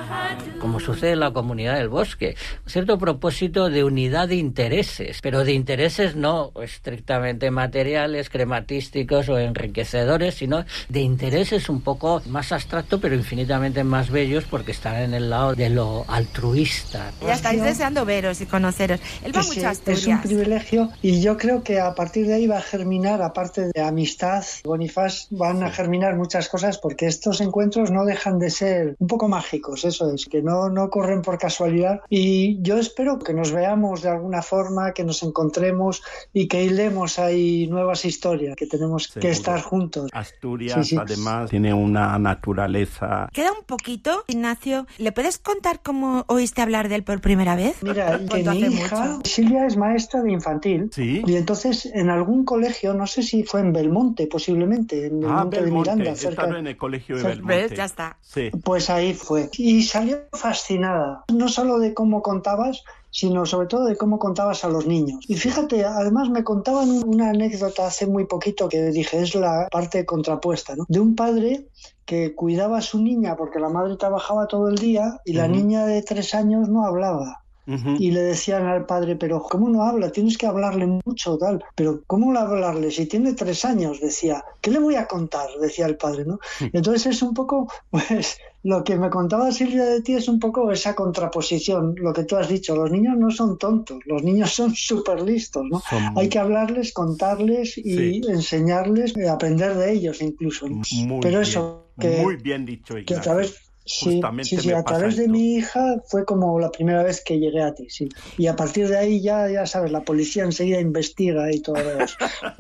como sucede en la Comunidad del Bosque, un cierto propósito de unidad de intereses, pero de intereses no estrictamente materiales, crematísticos o enriquecedores, sino de intereses un poco más abstractos, pero infinitamente más bellos, porque están en el lado de lo altruista. Ya estáis deseando veros y conoceros. Él va mucho a Asturias. Es un privilegio y yo creo que a partir de ahí va a germinar, aparte de amistad, Bonifaz, van a germinar muchas cosas, porque estos encuentros no dejan de ser un poco mágicos, eso es, que no ocurren por casualidad, y yo espero que nos veamos de alguna forma, que nos encontremos y que hilemos ahí nuevas historias, que tenemos que estar juntos. Asturias, además, tiene una naturaleza. Queda un poquito, Ignacio. ¿Le puedes contar cómo oíste hablar de él por primera vez? Mira, que mi hija, Silvia, es maestra de infantil. ¿Sí? Y entonces en algún colegio, no sé si fue en Belmonte, posiblemente, en Belmonte de Miranda. He estado en el colegio de Belmonte. ¿Ves? Ya está. Sí. Pues ahí fue. Y salió fascinada, no solo de cómo contabas, sino sobre todo de cómo contabas a los niños. Y fíjate, además me contaban una anécdota hace muy poquito que dije, es la parte contrapuesta, ¿no? De un padre que cuidaba a su niña porque la madre trabajaba todo el día y la niña de 3 años no hablaba. Y le decían al padre, pero ¿cómo no habla? Tienes que hablarle mucho, tal. Pero ¿cómo hablarle? Si tiene 3 años, decía. ¿Qué le voy a contar? Decía el padre, ¿no? Entonces es un poco, pues, lo que me contaba Silvia de ti es un poco esa contraposición, lo que tú has dicho. Los niños no son tontos, los niños son súper listos, ¿no? Hay que hablarles, contarles y enseñarles, aprender de ellos incluso, ¿no? Pero eso, muy bien dicho, Ignacio. Que a través... Sí, a través de mi hija fue como la primera vez que llegué a ti, sí. Y a partir de ahí ya sabes, la policía enseguida investiga y todo eso.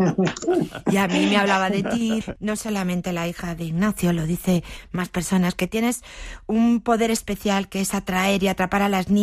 Y a mí me hablaba de ti, no solamente la hija de Ignacio, lo dice más personas, que tienes un poder especial que es atraer y atrapar a las niñas.